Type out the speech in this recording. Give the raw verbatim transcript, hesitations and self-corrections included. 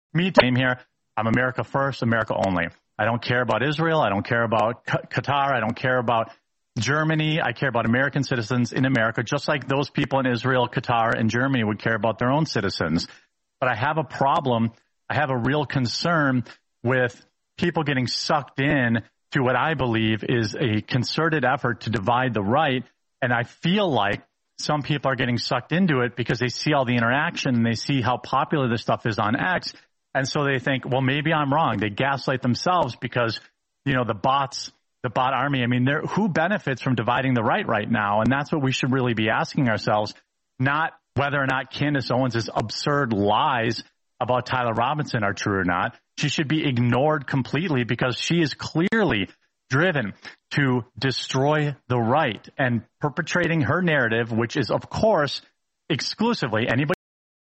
me team here, I'm America first, America only. I don't care about Israel. I don't care about Qatar. I don't care about Germany. I care about American citizens in America, just like those people in Israel, Qatar, and Germany would care about their own citizens. But I have a problem. I have a real concern with people getting sucked in to what I believe is a concerted effort to divide the right. And I feel like some people are getting sucked into it because they see all the interaction and they see how popular this stuff is on X. And so they think, well, maybe I'm wrong. They gaslight themselves because, you know, the bots, the bot army, I mean, who benefits from dividing the right right now? And that's what we should really be asking ourselves, not whether or not Candace Owens' absurd lies about Tyler Robinson are true or not. She should be ignored completely because she is clearly driven to destroy the right and perpetrating her narrative, which is, of course, exclusively anybody